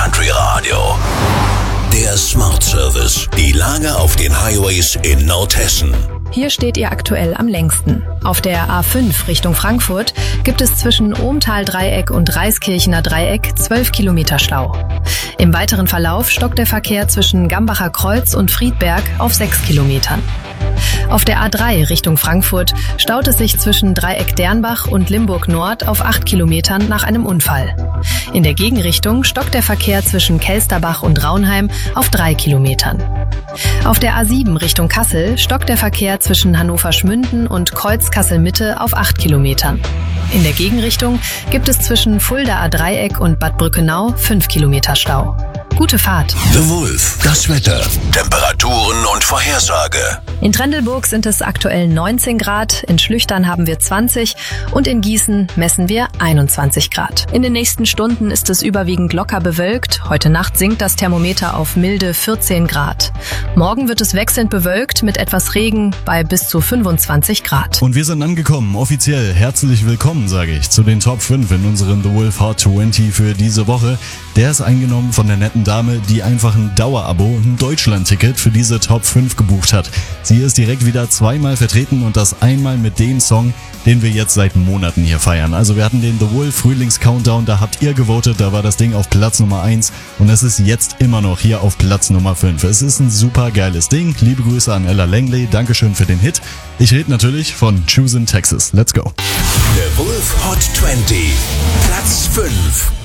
Country Radio. Der Smart Service. Die Lage auf den Highways in Nordhessen. Hier steht ihr aktuell am längsten. Auf der A5 Richtung Frankfurt gibt es zwischen Ohmtal-Dreieck und Reiskirchener Dreieck 12 Kilometer Stau. Im weiteren Verlauf stockt der Verkehr zwischen Gambacher Kreuz und Friedberg auf 6 Kilometern. Auf der A3 Richtung Frankfurt staut es sich zwischen Dreieck Dernbach und Limburg Nord auf 8 Kilometern nach einem Unfall. In der Gegenrichtung stockt der Verkehr zwischen Kelsterbach und Raunheim auf 3 Kilometern. Auf der A7 Richtung Kassel stockt der Verkehr zwischen Hannover-Schmünden und Kreuz-Kassel-Mitte auf 8 Kilometern. In der Gegenrichtung gibt es zwischen Fuldaer Dreieck und Bad Brückenau 5 Kilometer Stau. Gute Fahrt. The Wolf, das Wetter, Temperaturen und Vorhersage. In Trendelburg sind es aktuell 19 Grad, in Schlüchtern haben wir 20 und in Gießen messen wir 21 Grad. In den nächsten Stunden ist es überwiegend locker bewölkt. Heute Nacht sinkt das Thermometer auf milde 14 Grad. Morgen wird es wechselnd bewölkt mit etwas Regen bei bis zu 25 Grad. Und wir sind angekommen, offiziell. Herzlich willkommen, sage ich, zu den Top 5 in unserem The Wolf Hot 20 für diese Woche. Der ist eingenommen von der netten Dame, die einfach ein Dauerabo, ein Deutschland-Ticket für diese Top 5 gebucht hat. Sie ist direkt wieder zweimal vertreten und das einmal mit dem Song, den wir jetzt seit Monaten hier feiern. Also wir hatten den The Wolf Frühlings-Countdown, da habt ihr gewotet, da war das Ding auf Platz Nummer 1 und es ist jetzt immer noch hier auf Platz Nummer 5. Es ist ein super geiles Ding. Liebe Grüße an Ella Langley, Dankeschön für den Hit. Ich rede natürlich von Choosing Texas. Let's go. The Wolf Hot 20, Platz 5.